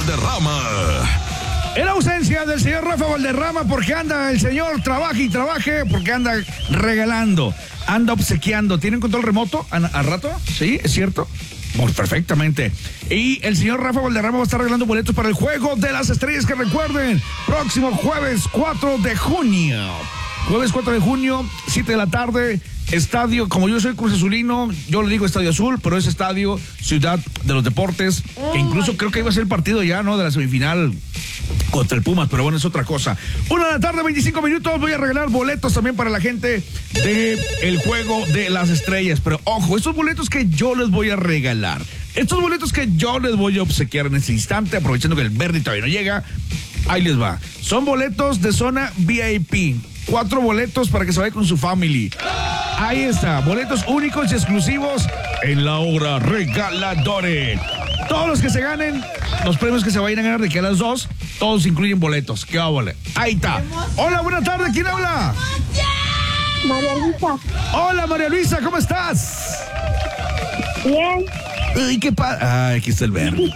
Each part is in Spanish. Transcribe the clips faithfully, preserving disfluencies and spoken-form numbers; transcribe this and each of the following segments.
Valderrama. En ausencia del señor Rafa Valderrama, porque anda el señor trabaje y trabaje, porque anda regalando, anda obsequiando. ¿Tienen control remoto a, a rato? ¿Sí? ¿Es cierto? Pues perfectamente. Y el señor Rafa Valderrama va a estar regalando boletos para el Juego de las Estrellas, que recuerden, próximo jueves cuatro de junio. Jueves cuatro de junio, siete de la tarde, estadio, como yo soy Cruz Azulino, yo le digo Estadio Azul, pero es Estadio Ciudad de los Deportes, que incluso creo que iba a ser el partido ya, ¿no? De la semifinal contra el Pumas, pero bueno, es otra cosa. Una de la tarde, veinticinco minutos, voy a regalar boletos también para la gente de el Juego de las Estrellas, pero ojo, estos boletos que yo les voy a regalar, estos boletos que yo les voy a obsequiar en este instante, aprovechando que el Bernie todavía no llega, ahí les va. Son boletos de zona V I P. Cuatro boletos para que se vaya con su family. Ahí está, boletos únicos y exclusivos en la hora regaladore. Todos los que se ganen, los premios que se vayan a ganar de aquí a las dos, todos incluyen boletos. ¿Qué óvole? Ahí está. Hola, buenas tardes, ¿quién habla? María Luisa. Hola, María Luisa, ¿cómo estás? Bien. Ay, qué padre. Ay, aquí está el Bernie.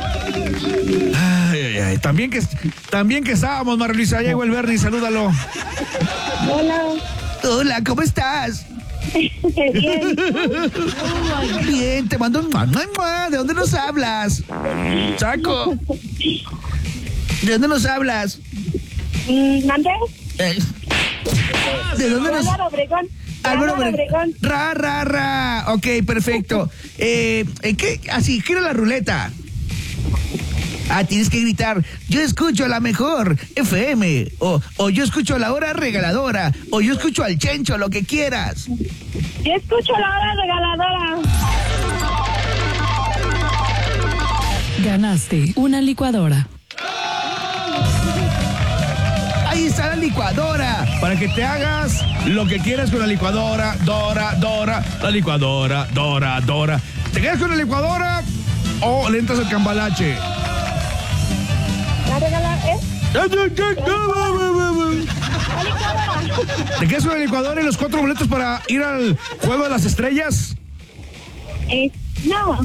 Ay, ay, ay. También que, también que estábamos, María Luisa. Ya llegó el Bernie, salúdalo. Hola. Hola, ¿cómo estás? Bien. Bien, te mando un mua, mua, mua. ¿De dónde nos hablas? Chaco. ¿De dónde nos hablas? ¿Mandé? Eh, ¿De dónde nos Álvaro Obregón. Álvaro Álvaro Obregón. Ra, ra, ra. Ok, perfecto. Eh, ¿qué? Así, gira la ruleta. Ah, tienes que gritar, yo escucho la mejor F M, o, o yo escucho la hora regaladora, o yo escucho al Chencho, lo que quieras. Yo escucho la hora regaladora. Ganaste una licuadora. Ahí está la licuadora, para que te hagas lo que quieras con la licuadora, Dora, Dora, la licuadora, Dora, Dora. ¿Te quedas con la licuadora o le entras al cambalache? La regaladora, ¿eh? La licuadora. ¿Te quedas con la licuadora y los cuatro boletos para ir al Juego de las Estrellas? Eh, no.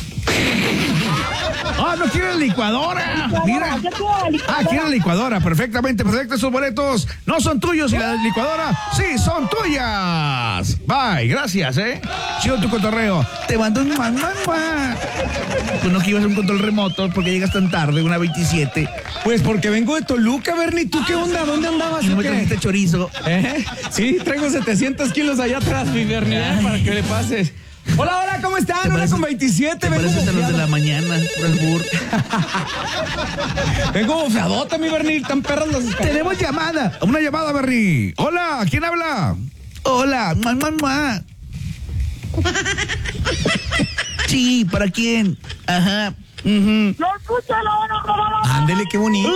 ¡Ah, no quiere la licuadora! Mira. Yo quiero la licuadora. Ah, quiere la licuadora, perfectamente, perfecto. Esos boletos no son tuyos y la licuadora sí son tuyas. Bye, gracias, ¿eh? Chido tu cotorreo. Te mando un man, man, man. Pues no que ibas a un control remoto porque llegas tan tarde, una veintisiete. Pues porque vengo de Toluca, Bernie. ¿Tú qué onda? ¿Dónde andabas? Y no o me qué? trajiste chorizo. ¿Eh? Sí, traigo setecientos kilos allá atrás, mi Bernie, ¿eh? Para que le pases. Hola, hola, ¿cómo están? Te Una pareces- con veintisiete. Te Vengo pareces a los de la bofeado. mañana, por el bur. Vengo bofeadota, mi Bernie. Tan perras las escaleras. Tenemos llamada. Una llamada, Berry. Hola, ¿quién habla? Hola, mua, mua, mua. Sí, ¿para quién? Ajá. ujú. Yo escucho la hora regaladora. Ándele, qué bonito.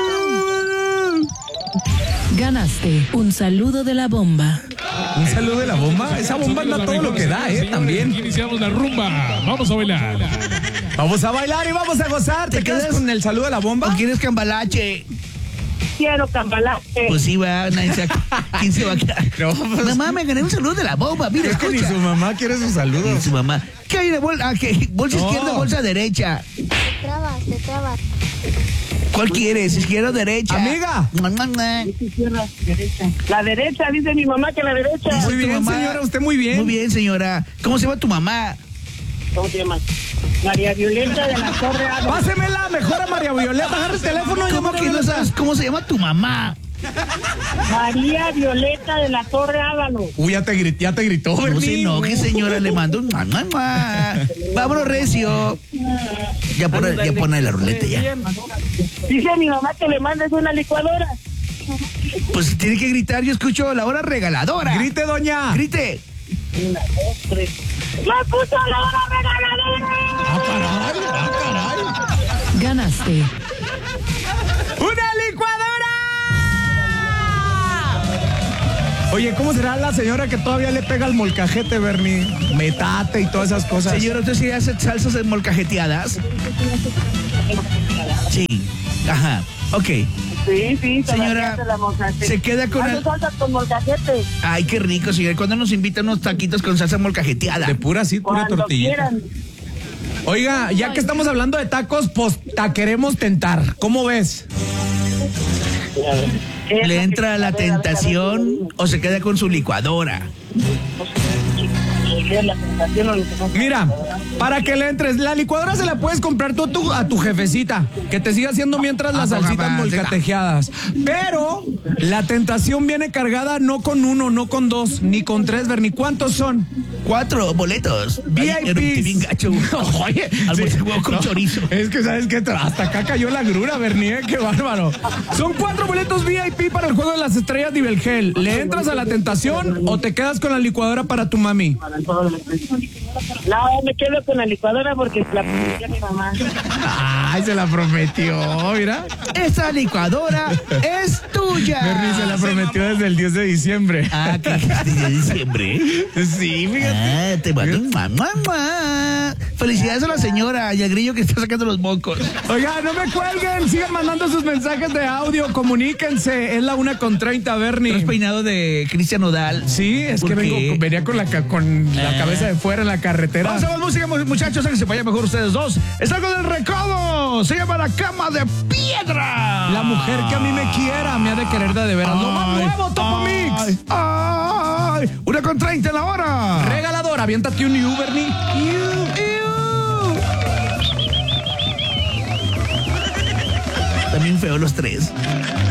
Ganaste un saludo de la bomba. Un saludo de la bomba. Esa bomba anda todo lo que da, ¿eh? También. Iniciamos la rumba. Vamos a bailar. Vamos a bailar y vamos a gozar. ¿Te, ¿Te quedas quedas? con el saludo de la ¿O bomba? quieres cambalache? Quiero cambalache. Pues sí, va, nadie se- ¿quién se va a quedar? No, pues- Mamá, me gané un saludo de la bomba, mira, Es que ni escucha. su mamá quiere sus Y saludos. su mamá. ¿Qué hay de bolsa? Ah, ¿qué? Bolsa No. izquierda, bolsa derecha. Te trabas, te trabas. ¿Cuál quieres? ¿Izquierda o derecha? Amiga. Mua, mua, mua. Izquierda, derecha. La derecha, dice mi mamá que la derecha. Dice Muy tu bien, mamá. señora, usted muy bien. Muy bien, señora. ¿Cómo se llama tu mamá? ¿Cómo se llama? María Violeta de la Torre Ávila. Pásemela mejor a María Violeta. Agarra el teléfono y ¿Cómo que no sabes cómo se llama tu mamá? María Violeta de la Torre Ávalo. Uy, ya te, grit- ya te gritó, No se Bernie. enoje, señora, le mando un mua, mua, mua. Vámonos, recio. Ya pone, ya pone la ruleta ya. Dice mi mamá que le mandes una licuadora. Pues tiene que gritar, yo escucho la hora regaladora. Grite, doña. Grite. Una, dos, tres. ¡Me puso la hora regaladora! Ah, caray, ah, caray. Ganaste ¡Una licuadora! Oye, ¿cómo será la señora que todavía le pega al molcajete, Bernie? Metate y todas esas cosas. Señora, ¿usted sí hace salsas de molcajeteadas? Sí. Ajá. Ok. Sí, sí, Señora, todavía la molcajete. se queda con Hace el... salsa con molcajete. Ay, qué rico, señor. ¿Cuándo nos invitan unos taquitos con salsa molcajeteada? De pura, sí, pura Cuando tortillita. quieran. Oiga, ya que estamos hablando de tacos, pues ta queremos tentar. ¿Cómo ves? ¿Le entra la tentación o se queda con su licuadora? Mira, para que le entres, la licuadora se la puedes comprar tú a tu, a tu jefecita, que te siga haciendo mientras las Ah, salsitas jamás, molcatejeadas. Pero la tentación viene cargada no con uno, no con dos, ni con tres, Bernie. ¿Cuántos son? Cuatro boletos. V Ay, era un I bien Ps. gacho. Oye, Almuerzo sí, huevo con no, chorizo. Es que, ¿sabes qué? Hasta acá cayó la grura, Bernie, ¿eh? Qué bárbaro. Son cuatro boletos V I P para el Juego de las Estrellas Nivelgel. ¿Le entras a la tentación o te quedas con la licuadora para tu mami? No, me quedo con la licuadora porque la prometió mi mamá. Ay, se la prometió, mira. Esa licuadora es tuya. Bernie se la prometió desde el diez de diciembre. Ah, que de diciembre. Sí, fíjate. Ah, te mando un mua, mua, mua. Felicidades a la señora y a Grillo que está sacando los mocos. Oiga, no me cuelguen, sigan mandando sus mensajes de audio, comuníquense. Es la una con treinta, Bernie. ¿Traes peinado de Cristian Nodal? Sí, es ¿Por que qué? vengo, venía con la, ca- con la Ah. cabeza de fuera en la carretera. Vamos a más música, mu- muchachos, que se vayan mejor ustedes dos. Está con el recodo. Se llama La Cama de Piedra. La mujer que a mí me quiera me ha de querer de, de veras. ¡Lo más Ay, nuevo, Topo ay, Mix! Ay, una con treinta en la hora. Regalador, aviéntate un U, Bernie. También feo los tres.